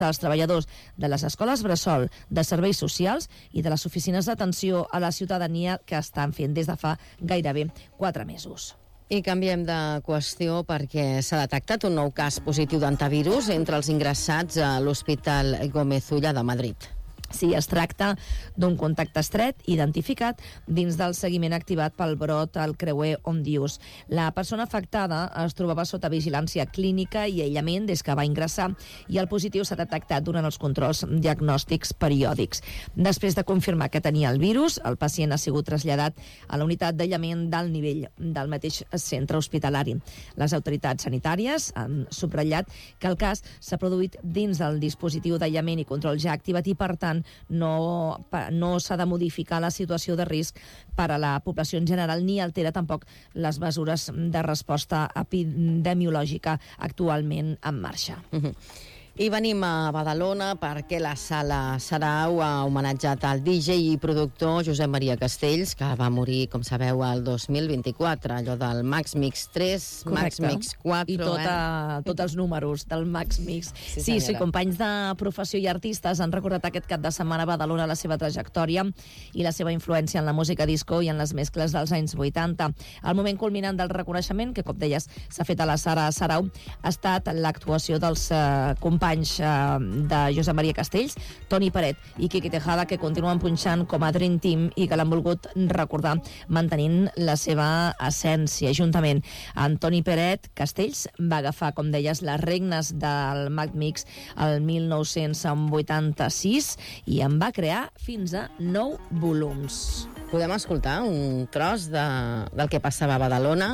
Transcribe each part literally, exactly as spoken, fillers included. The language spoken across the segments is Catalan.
dels treballadors de les escoles bressol, de serveis socials i de les oficines d'atenció a la ciutadania que estan fent des de fa gairebé quatre mesos. I canviem de qüestió perquè s'ha detectat un nou cas positiu d'antivirus entre els ingressats a l'Hospital Gómez Ulla de Madrid. Sí, es tracta d'un contacte estret identificat dins del seguiment activat pel brot al creuer Ondius. La persona afectada es trobava sota vigilància clínica i aïllament des que va ingressar i el positiu s'ha detectat durant els controls diagnòstics periòdics. Després de confirmar que tenia el virus, el pacient ha sigut traslladat a la unitat d'aïllament d'alt nivell del mateix centre hospitalari. Les autoritats sanitàries han subratllat que el cas s'ha produït dins del dispositiu d'aïllament i control ja activat i, per tant, no, no s'ha de modificar la situació de risc per a la població en general ni altera tampoc les mesures de resposta epidemiològica actualment en marxa. Uh-huh. I venim a Badalona perquè la Sala Sarau ha homenatjat al D J i productor Josep Maria Castells, que va morir, com sabeu, el dos mil vint-i-quatre, allò del Max Mix tres, Correcte. Max Mix quatre... I tota, eh? tots els números del Max Mix. Sí, sí, sí, companys de professió i artistes han recordat aquest cap de setmana a Badalona la seva trajectòria i la seva influència en la música disco i en les mescles dels anys vuitanta. El moment culminant del reconeixement, que com deies s'ha fet a la Sala Sarau, ha estat l'actuació dels eh, companys de Josep Maria Castells, Toni Peret i Quique Tejada, que continuen punxant com a Dream Team i que l'han volgut recordar mantenint la seva essència. Juntament amb Toni Peret, Castells va agafar, com deies, les regnes del Mac Mix el mil nou-cents vuitanta-sis i en va crear fins a nou volums. Podem escoltar un tros de, del que passava a Badalona?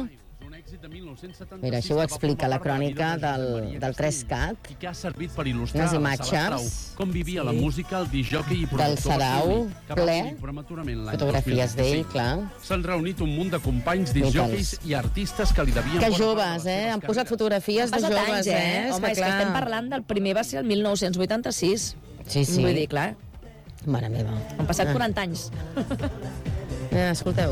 Mira, això ho explica la crònica del, del tres cat. Que ha servit per il·lustrar les imatges com vivia sí. la música, el disjockey i del Sarau, ple, fotografies d'ell, clar. S'han reunit un munt de companys disjockeys i artistes que li devien... Que joves, eh? Han posat fotografies de joves, anys, eh? eh? Home, és que estem parlant del primer, va ser el mil nou-cents vuitanta-sis. Sí, sí. Vull dir, clar. Mare meva. Han passat quaranta anys. Eh, escolteu.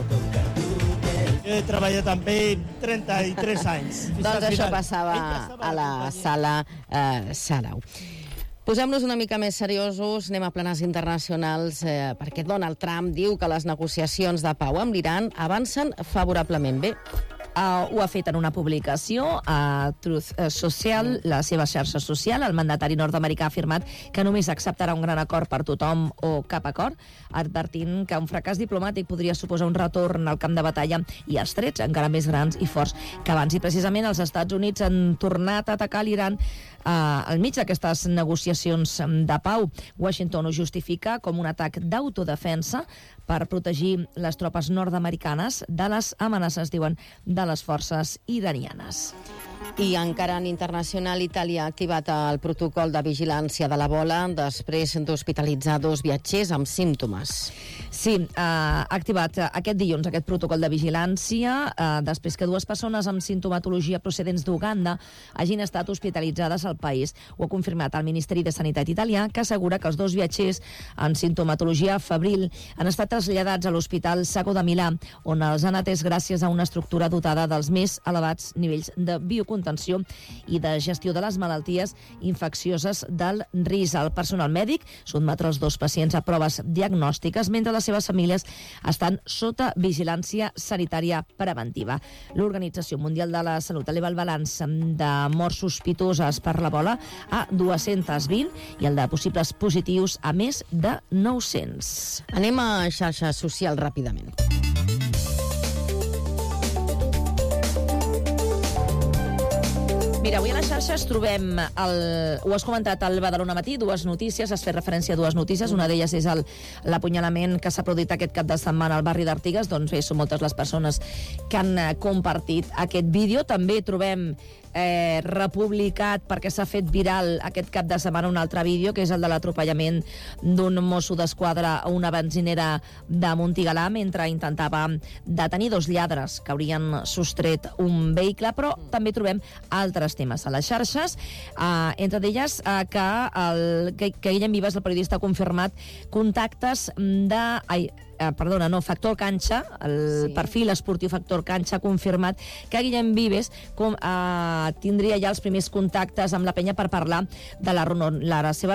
He treballat amb ell trenta-tres anys. Doncs això passava a la Sala eh, Sarau. Posem-nos una mica més seriosos, anem a planes internacionals, eh, perquè Donald Trump diu que les negociacions de pau amb l'Iran avancen favorablement bé. Uh, ho ha fet en una publicació a Truth Social, la seva xarxa social. El mandatari nord-americà ha afirmat que només acceptarà un gran acord per tothom o cap acord, advertint que un fracàs diplomàtic podria suposar un retorn al camp de batalla i els trets encara més grans i forts que abans. I precisament els Estats Units han tornat a atacar l'Iran uh, al mig d'aquestes negociacions de pau. Washington ho justifica com un atac d'autodefensa per protegir les tropes nord-americanes de les amenaces, diuen, de les forces iranianes. I encara en internacional, Itàlia ha activat el protocol de vigilància de l'Ebola després d'hospitalitzar dos viatgers amb símptomes. Sí, eh, ha activat aquest dilluns aquest protocol de vigilància eh, després que dues persones amb sintomatologia procedents d'Uganda hagin estat hospitalitzades al país. Ho ha confirmat el Ministeri de Sanitat italià, que assegura que els dos viatgers amb sintomatologia febril han estat traslladats a l'Hospital Sacco de Milà, on els han atès gràcies a una estructura dotada dels més elevats nivells de biocontenció i de gestió de les malalties infeccioses del risc. El personal mèdic sotmetrà els dos pacients a proves diagnòstiques mentre les seves famílies estan sota vigilància sanitària preventiva. L'Organització Mundial de la Salut eleva el balanç de morts sospitoses per l'Ebola a dues-centes vint i el de possibles positius a més de nou-cents. Anem a xarxes socials ràpidament. Mira, avui a les xarxes trobem, el, ho has comentat al Badalona Matí, dues notícies, has fet referència a dues notícies, una d'elles és el, l'apunyalament que s'ha produït aquest cap de setmana al barri d'Artigues. Doncs bé, són moltes les persones que han compartit aquest vídeo. També trobem eh, republicat, perquè s'ha fet viral aquest cap de setmana, un altre vídeo, que és el de l'atropellament d'un mosso d'esquadra a una benzinera de Montigalà mentre intentava detenir dos lladres que haurien sostret un vehicle, però també trobem altres temes a les xarxes, uh, entre d'elles uh, que, el, que, que Guillem Vives, el periodista, ha confirmat contactes de... Ai, eh, perdona, no, Factor Canxa, el sí. perfil esportiu Factor Canxa ha confirmat que Guillem Vives com, eh, tindria ja els primers contactes amb la penya per parlar de la, la seva